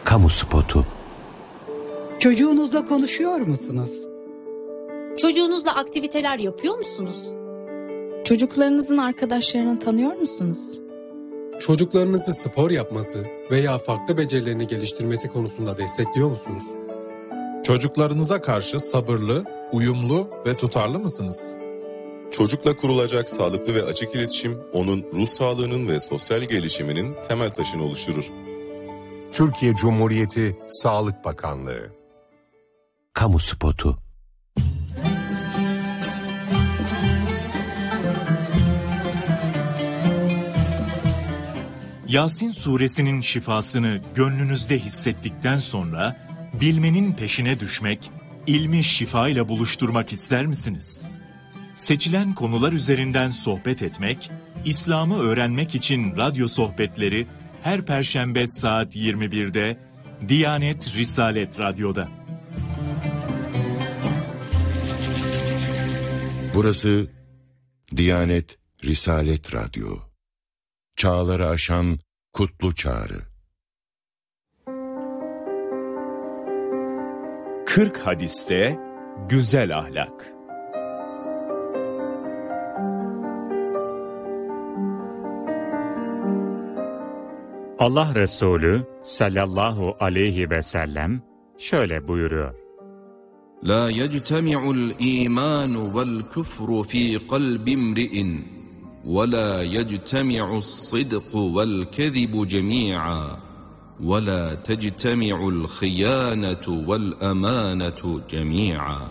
Kamu spotu. Çocuğunuzla konuşuyor musunuz? Çocuğunuzla aktiviteler yapıyor musunuz? Çocuklarınızın arkadaşlarını tanıyor musunuz? Çocuklarınızı spor yapması veya farklı becerilerini geliştirmesi konusunda destekliyor musunuz? Çocuklarınıza karşı sabırlı, uyumlu ve tutarlı mısınız? Çocukla kurulacak sağlıklı ve açık iletişim, onun ruh sağlığının ve sosyal gelişiminin temel taşını oluşturur. Türkiye Cumhuriyeti Sağlık Bakanlığı. Kamu spotu. Yasin suresinin şifasını gönlünüzde hissettikten sonra bilmenin peşine düşmek, ilmi şifa ile buluşturmak ister misiniz? Seçilen konular üzerinden sohbet etmek, İslam'ı öğrenmek için radyo sohbetleri her Perşembe saat 21'de Diyanet Risalet Radyo'da. Burası Diyanet Risalet Radyo. Çağları aşan kutlu çağrı. 40 hadiste güzel ahlak. Allah Resulü sallallahu aleyhi ve sellem şöyle buyuruyor. La yectemi'ul imanu vel küfru fi kalbi imri'in ve la yectemi'us sıdku vel kezibu cemi'a ve la tectemi'ul hıyanetu vel emanetu cemi'a.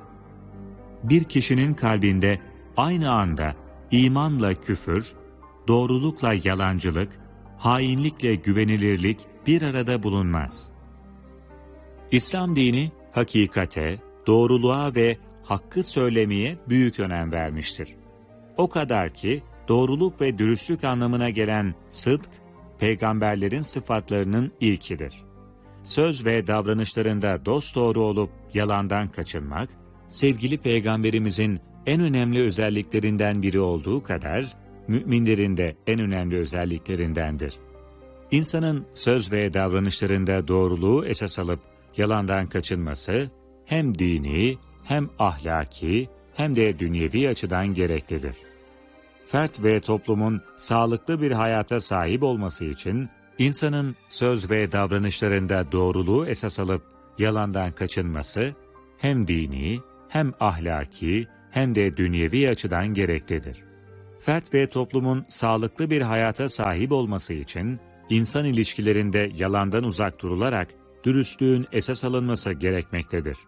Bir kişinin kalbinde aynı anda imanla küfür, doğrulukla yalancılık, hainlikle güvenilirlik bir arada bulunmaz. İslam dini hakikate, doğruluğa ve hakkı söylemeye büyük önem vermiştir. O kadar ki doğruluk ve dürüstlük anlamına gelen sıdk, peygamberlerin sıfatlarının ilkidir. Söz ve davranışlarında dosdoğru olup yalandan kaçınmak, sevgili peygamberimizin en önemli özelliklerinden biri olduğu kadar, müminlerin de en önemli özelliklerindendir. İnsanın söz ve davranışlarında doğruluğu esas alıp yalandan kaçınması hem dini, hem ahlaki, hem de dünyevi açıdan gereklidir. Fert ve toplumun sağlıklı bir hayata sahip olması için insanın söz ve davranışlarında doğruluğu esas alıp yalandan kaçınması hem dini, hem ahlaki, hem de dünyevi açıdan gereklidir. Fert ve toplumun sağlıklı bir hayata sahip olması için insan ilişkilerinde yalandan uzak durularak dürüstlüğün esas alınması gerekmektedir.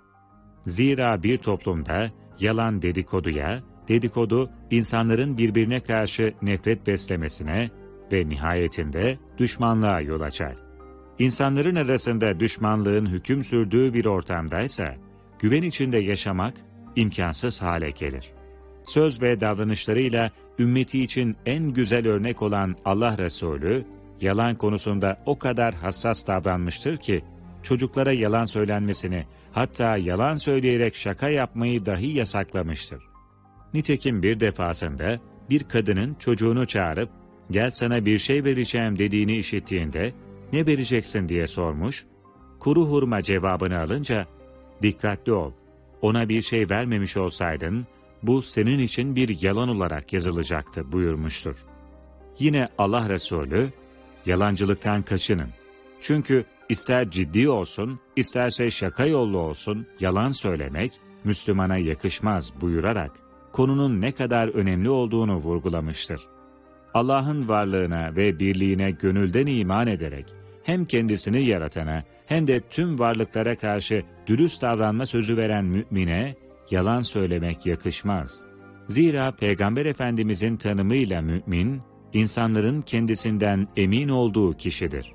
Zira bir toplumda yalan dedikoduya, dedikodu insanların birbirine karşı nefret beslemesine ve nihayetinde düşmanlığa yol açar. İnsanların arasında düşmanlığın hüküm sürdüğü bir ortamdaysa güven içinde yaşamak imkansız hale gelir. Söz ve davranışlarıyla ümmeti için en güzel örnek olan Allah Resulü, yalan konusunda o kadar hassas davranmıştır ki, çocuklara yalan söylenmesini, hatta yalan söyleyerek şaka yapmayı dahi yasaklamıştır. Nitekim bir defasında bir kadının çocuğunu çağırıp, gel sana bir şey vereceğim dediğini işittiğinde, ne vereceksin diye sormuş, kuru hurma cevabını alınca, dikkatli ol, ona bir şey vermemiş olsaydın, bu senin için bir yalan olarak yazılacaktı buyurmuştur. Yine Allah Resulü, yalancılıktan kaçının. Çünkü ister ciddi olsun, isterse şaka yollu olsun, yalan söylemek Müslümana yakışmaz buyurarak, konunun ne kadar önemli olduğunu vurgulamıştır. Allah'ın varlığına ve birliğine gönülden iman ederek, hem kendisini yaratana hem de tüm varlıklara karşı dürüst davranma sözü veren mümine, yalan söylemek yakışmaz. Zira Peygamber Efendimizin tanımıyla mümin, insanların kendisinden emin olduğu kişidir.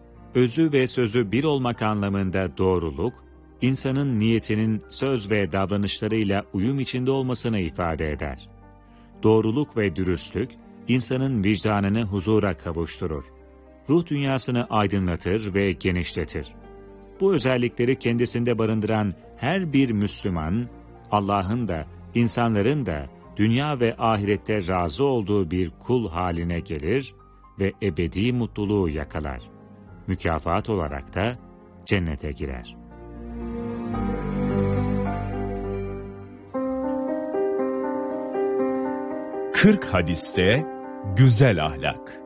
Özü ve sözü bir olmak anlamında doğruluk, insanın niyetinin söz ve davranışlarıyla uyum içinde olmasını ifade eder. Doğruluk ve dürüstlük, insanın vicdanını huzura kavuşturur. Ruh dünyasını aydınlatır ve genişletir. Bu özellikleri kendisinde barındıran her bir Müslüman, Allah'ın da, insanların da dünya ve ahirette razı olduğu bir kul haline gelir ve ebedi mutluluğu yakalar. Mükafat olarak da cennete girer. Kırk hadiste güzel ahlak.